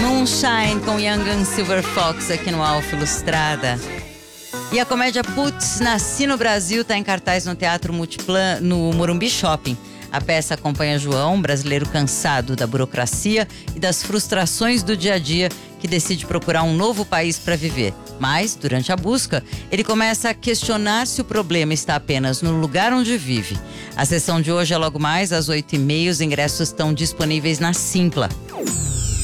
Moonshine com Young and Silver Fox aqui no Alfa Ilustrada. E a comédia Putz, Nasci no Brasil está em cartaz no Teatro Multiplan, no Morumbi Shopping. A peça acompanha João, brasileiro cansado da burocracia e das frustrações do dia a dia, que decide procurar um novo país para viver. Mas, durante a busca, ele começa a questionar se o problema está apenas no lugar onde vive. A sessão de hoje é logo mais às 8h30. Os ingressos estão disponíveis na Simpla.